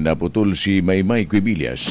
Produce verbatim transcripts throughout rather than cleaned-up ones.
naputol si Maymay Quibillas.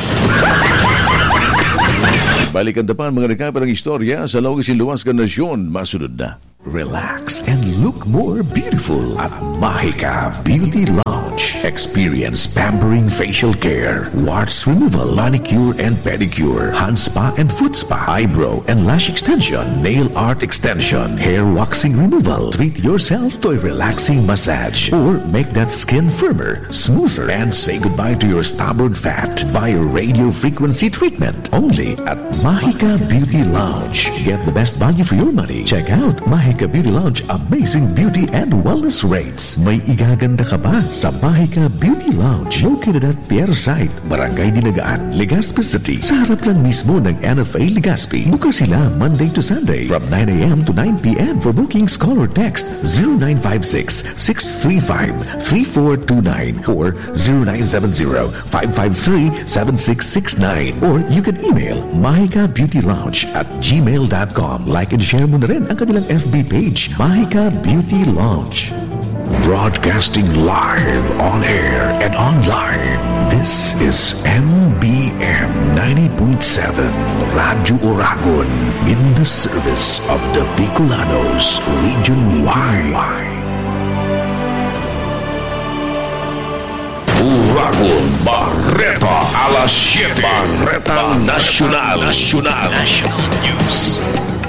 Balikan tapan mga nagkaparang istorya sa lawag luwas ka nasyon. Masunod na. Relax and look more beautiful at Mahika Beauty Lounge. Experience pampering facial care, warts removal, manicure and pedicure, hand spa and foot spa, eyebrow and lash extension, nail art extension, hair waxing removal. Treat yourself to a relaxing massage or make that skin firmer, smoother, and say goodbye to your stubborn fat via radio frequency treatment. Only at Mahika Beauty Lounge. Get the best value for your money. Check out Mahika Beauty Lounge amazing beauty and wellness rates. May igaganda ka ba sa Mahika Beauty Lounge? Located at Pierre Site, Barangay Dinagaan, Legazpi City. Sa harap lang mismo ng N F A Legazpi. Bukas sila Monday to Sunday from nine a.m. to nine p.m. For bookings, call or text zero nine five six, six three five, three four two nine or zero nine seven zero, five five three, seven six six nine, or you can email mahika beauty lounge at gmail dot com. Like and share mo na rin ang kanilang F B page, Mahika Beauty Lounge. Broadcasting live on air and online. This is M B M ninety point seven Radyo Oragon in the service of the Bicolanos Region Y. Oragon Barreta alas siete. Barreta Nacional. Nacional. National News.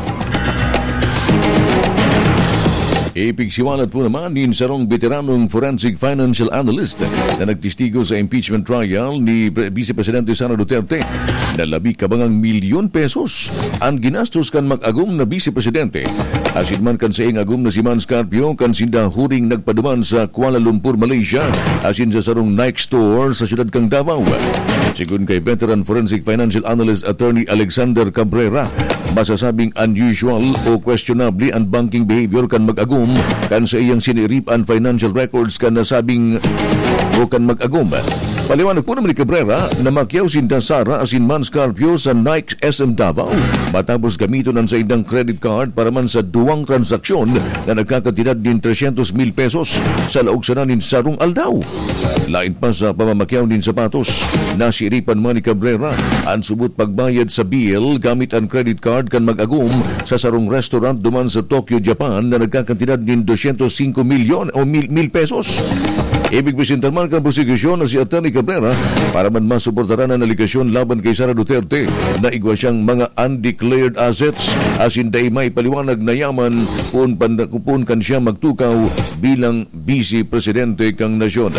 Ipigsiwalat po naman ni sarong veteranong forensic financial analyst na nagtistigo sa impeachment trial ni Vice Presidente Sara Duterte na labi kabangang milyon pesos ang ginastos kan mag-agum na Vice Presidente. Asin man kan sa agum na si Man Scarpio kan sinda huring nagpaduman sa Kuala Lumpur, Malaysia, asin sa sarong Nike store sa siyudad kang Davao. Sigun kay veteran forensic financial analyst attorney Alexander Cabrera, masasabing unusual o questionable ang banking behavior kan mag-agum kan sa iyang sinirip ang financial records kan nasabing o kan mag-agum. Paliwanag po naman ni Cabrera na makyaw sinda Sara asin Man Scarpio sa Nike S M Davao matapos gamiton ang sa indang credit card para man sa duwang transaksyon na nagkakatidad din three hundred mil pesos sa laog sananin sarong aldaw. Lain pa sa pamamakyaw din sapatos, nasiripan man ni Cabrera ang subot pagbayad sa bill gamit ang credit card kan mag-agum sa sarong restaurant duman sa Tokyo, Japan na nagkakatidad din two hundred five milyon o mil, mil pesos. Ibig presentar man kan prosekusyon na si Atty. Cabrera para man masuportaran ang aligasyon laban kay Sara Duterte na igwa siyang mga undeclared assets asin day may paliwanag na yaman kung pandakupon kan siya magtukaw bilang Vice Presidente kang nasyon.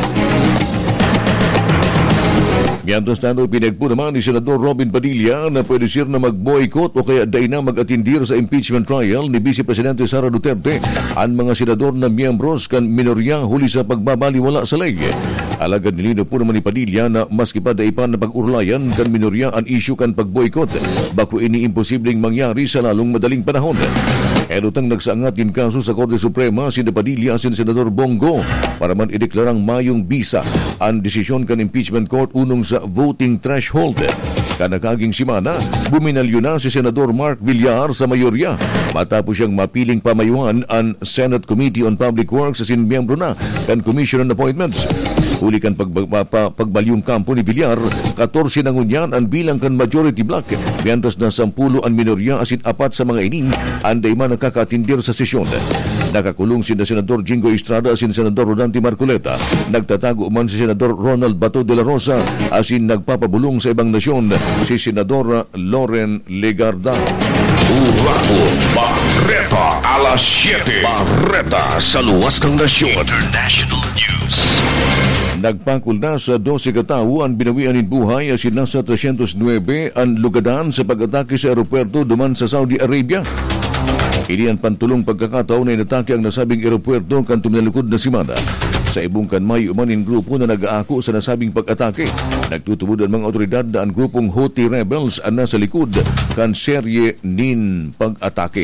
Mientras tanto, pinagpo naman ni Senador Robin Padilla na pwede siya na mag-boycott o kaya day na mag-atindir sa impeachment trial ni Vice Presidente Sara Duterte ang mga senador na miyembros kan minorya huli sa pagbabaliwala sa ley. Alagad nilino po naman ni Padilla na maski pa daipan na pag-urlayan kan minorya ang issue kan pag-boycott bako ini imposibleng mangyari sa lalong madaling panahon. Edotang nagsaangat yung kaso sa Korte Suprema si Padilla asin Senador Bongo para man ideklarang mayong bisa ang desisyon kan impeachment court unong sa voting threshold. Kanakaging simana, buminalyo na si Senador Mark Villar sa mayorya matapos siyang mapiling pamayuhan ang Senate Committee on Public Works asin miyembro na kan Commission on Appointments. Huli kan pagba, pagbalyong kampo ni Villar, fourteen nangunyan ang bilang kan majority block, mientras na ten ang minorya asin apat sa mga ini anday man nakakatindir sa sesyon. Nakakulong si Senador Jingo Estrada asin Senador Rodante Marcoleta. Nagtatago man si Senador Ronald Bato de la Rosa asin nagpapabulong sa ibang nasyon si Senador Loren Legarda. Urago Barreta alas siete. Barreta sa luwas kang nasyon. International News. Nagpakul na sa twelve katao ang binawian in buhay asin nasa three hundred nine ang lugadan sa pag-atake sa aeropuerto duman sa Saudi Arabia. Ini ang pantulong pagkakataon na inatake ang nasabing aeropuerto kan tuminalukod na simana. Sa ibong kanmay umanin grupo na nag-aako sa nasabing pag-atake. Nagtutubod ang mga otoridad na ang grupong Houthi rebels ang nasa likod kan serye nin pag-atake.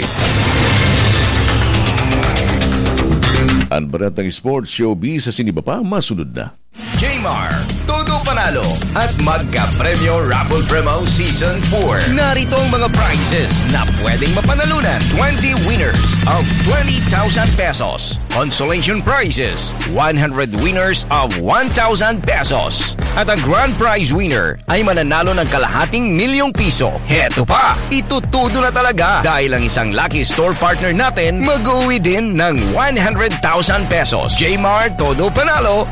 Ang baratang sports showbiz sa sinibaba masunod na. J M R, Tudo panalo at magka-premyo Raffle Premo Season four. Narito ang mga prizes na pwedeng mapanalunan. twenty winners of twenty thousand pesos. Consolation prizes, one hundred winners of one thousand pesos. At ang grand prize winner ay mananalo ng kalahating milyong piso. Heto pa, itutudo na talaga dahil ang isang lucky store partner natin mag-uwi din ng one hundred thousand pesos. J-Mart Todo Panalo